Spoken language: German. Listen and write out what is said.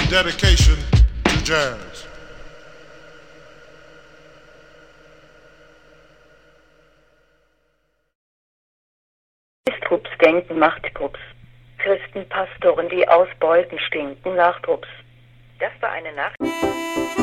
dedication to jazz. Trups denken macht Trups. Christenpastoren, die aus Beuten stinken, nach Trups. Das war eine Nacht.